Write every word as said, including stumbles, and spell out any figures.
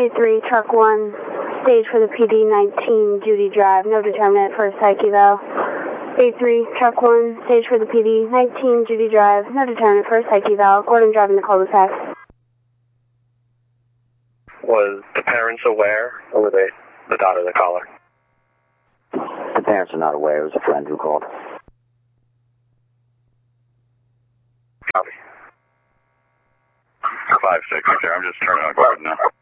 A three, truck one, stage for the P D nineteen, Judy Drive, no determinant, first psych eval. A three, truck one, stage for the P D nineteen, Judy Drive, no determinant, first psych eval. Gordon driving the cul-de-sac. Was the parents aware, or were they the daughter the caller? The parents are not aware. It was a friend who called. Copy. five six, okay, I'm just turning on Gordon now.